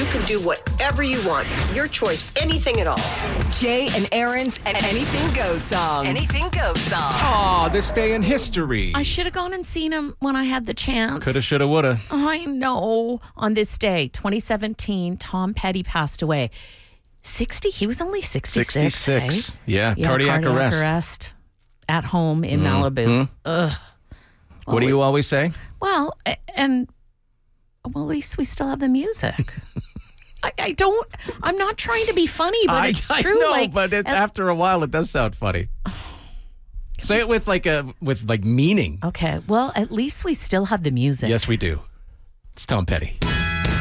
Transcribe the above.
you can do whatever you want. Your choice, anything at all. Jay and Aaron's Anything Goes song. Anything Goes song. Aw, this day in history. I should have gone and seen him when I had the chance. Coulda, shoulda, woulda. I know. On this day, 2017, Tom Petty passed away. 60? He was only 66. 66. Eh? Yeah, cardiac arrest. At home in Malibu. Ugh. What do you always say? Well, at least we still have the music. I'm not trying to be funny, but it's true. I know, but after a while, it does sound funny. Say it with meaning. Okay, well, at least we still have the music. Yes, we do. It's Tom Petty.